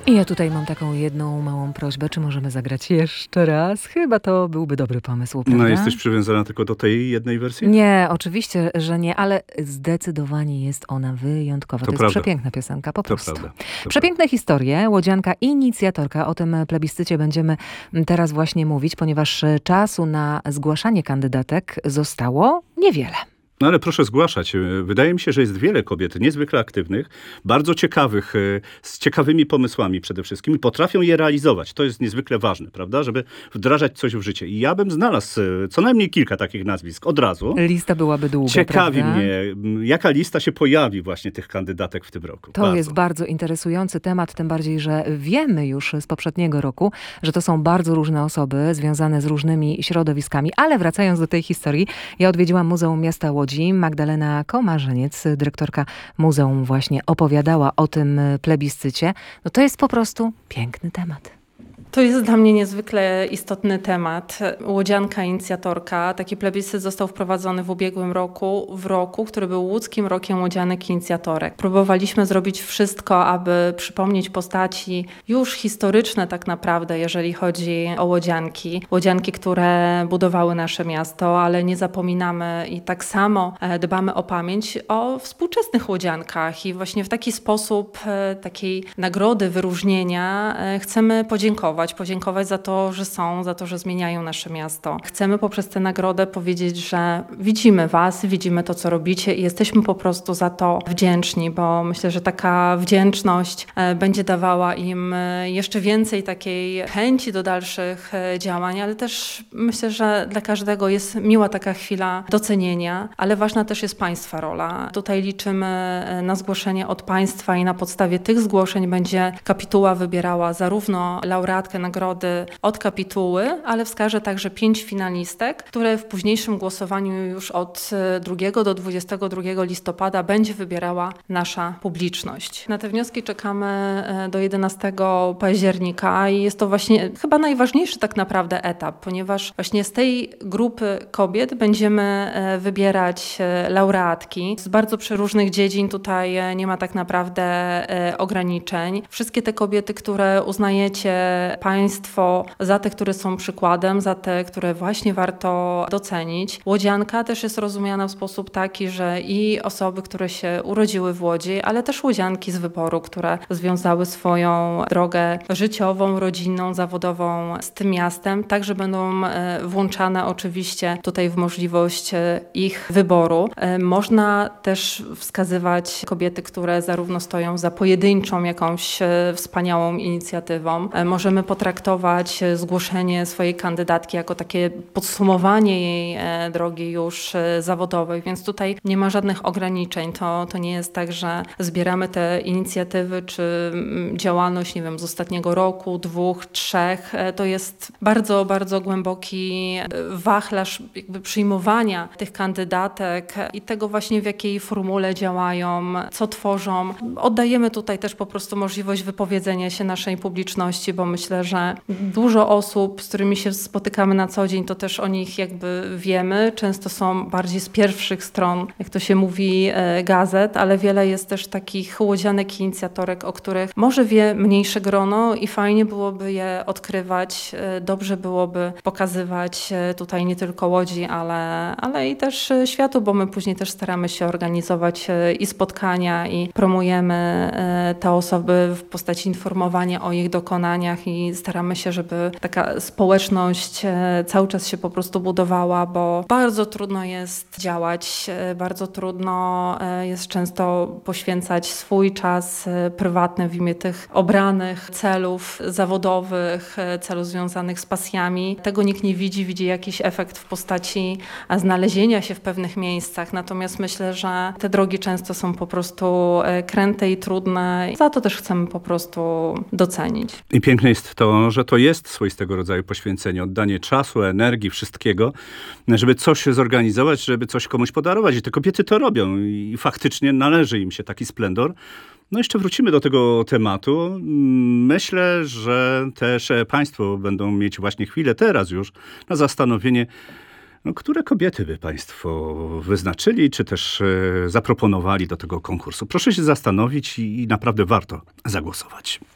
I ja tutaj mam taką jedną małą prośbę, czy możemy zagrać jeszcze raz? Chyba to byłby dobry pomysł, prawda? No jesteś przywiązana tylko do tej jednej wersji? Nie, oczywiście, że nie, ale zdecydowanie jest ona wyjątkowa. To jest prawda. przepiękna piosenka, po prostu. Prawda. Przepiękne historie, łodzianka inicjatorka. O tym plebiscycie będziemy teraz właśnie mówić, ponieważ czasu na zgłaszanie kandydatek zostało niewiele. No ale proszę zgłaszać. Wydaje mi się, że jest wiele kobiet niezwykle aktywnych, bardzo ciekawych, z ciekawymi pomysłami przede wszystkim i potrafią je realizować. To jest niezwykle ważne, prawda? Żeby wdrażać coś w życie. I ja bym znalazł co najmniej kilka takich nazwisk od razu. Lista byłaby długa, Ciekawi prawda? mnie, jaka lista się pojawi właśnie tych kandydatek w tym roku. To jest bardzo interesujący temat, tym bardziej, że wiemy już z poprzedniego roku, że to są bardzo różne osoby związane z różnymi środowiskami. Ale wracając do tej historii, ja odwiedziłam Muzeum Miasta Łodzi. Magdalena Komarzeniec, dyrektorka muzeum, właśnie opowiadała o tym plebiscycie. No to jest po prostu piękny temat. To jest dla mnie niezwykle istotny temat. Łodzianka inicjatorka. Taki plebiscyt został wprowadzony w ubiegłym roku, który był łódzkim rokiem łodzianek inicjatorek. Próbowaliśmy zrobić wszystko, aby przypomnieć postaci już historyczne tak naprawdę, jeżeli chodzi o łodzianki. Łodzianki, które budowały nasze miasto, ale nie zapominamy i tak samo dbamy o pamięć o współczesnych łodziankach. I właśnie w taki sposób, takiej nagrody, wyróżnienia chcemy podziękować za to, że są, za to, że zmieniają nasze miasto. Chcemy poprzez tę nagrodę powiedzieć, że widzimy was, widzimy to, co robicie i jesteśmy po prostu za to wdzięczni, bo myślę, że taka wdzięczność będzie dawała im jeszcze więcej takiej chęci do dalszych działań, ale też myślę, że dla każdego jest miła taka chwila docenienia, ale ważna też jest państwa rola. Tutaj liczymy na zgłoszenie od państwa i na podstawie tych zgłoszeń będzie kapituła wybierała zarówno laureatkę nagrody od kapituły, ale wskaże także 5 finalistek, które w późniejszym głosowaniu już od 2 do 22 listopada będzie wybierała nasza publiczność. Na te wnioski czekamy do 11 października i jest to właśnie chyba najważniejszy tak naprawdę etap, ponieważ właśnie z tej grupy kobiet będziemy wybierać laureatki z bardzo przeróżnych dziedzin. Tutaj nie ma tak naprawdę ograniczeń. Wszystkie te kobiety, które uznajecie państwo za te, które są przykładem, za te, które właśnie warto docenić. Łodzianka też jest rozumiana w sposób taki, że i osoby, które się urodziły w Łodzi, ale też łodzianki z wyboru, które związały swoją drogę życiową, rodzinną, zawodową z tym miastem, także będą włączane oczywiście tutaj w możliwość ich wyboru. Można też wskazywać kobiety, które zarówno stoją za pojedynczą jakąś wspaniałą inicjatywą. Możemy potraktować zgłoszenie swojej kandydatki jako takie podsumowanie jej drogi już zawodowej, więc tutaj nie ma żadnych ograniczeń. To nie jest tak, że zbieramy te inicjatywy czy działalność, nie wiem, z ostatniego roku, 2, 3. To jest bardzo, bardzo głęboki wachlarz jakby przyjmowania tych kandydatek i tego właśnie, w jakiej formule działają, co tworzą. Oddajemy tutaj też po prostu możliwość wypowiedzenia się naszej publiczności, bo myślę, że dużo osób, z którymi się spotykamy na co dzień, to też o nich jakby wiemy. Często są bardziej z pierwszych stron, jak to się mówi, gazet, ale wiele jest też takich łodzianek i inicjatorek, o których może wie mniejsze grono i fajnie byłoby je odkrywać. Dobrze byłoby pokazywać tutaj nie tylko Łodzi, ale i też światu, bo my później też staramy się organizować i spotkania i promujemy te osoby w postaci informowania o ich dokonaniach i staramy się, żeby taka społeczność cały czas się po prostu budowała, bo bardzo trudno jest działać, bardzo trudno jest często poświęcać swój czas prywatny w imię tych obranych celów zawodowych, celów związanych z pasjami. Tego nikt nie widzi, widzi jakiś efekt w postaci znalezienia się w pewnych miejscach, natomiast myślę, że te drogi często są po prostu kręte i trudne. Za to też chcemy po prostu docenić. I piękne jest to, że to jest swoistego rodzaju poświęcenie, oddanie czasu, energii, wszystkiego, żeby coś zorganizować, żeby coś komuś podarować. I te kobiety to robią i faktycznie należy im się taki splendor. No jeszcze wrócimy do tego tematu. Myślę, że też państwo będą mieć właśnie chwilę teraz już na zastanowienie, no, które kobiety by państwo wyznaczyli, czy też zaproponowali do tego konkursu. Proszę się zastanowić i naprawdę warto zagłosować.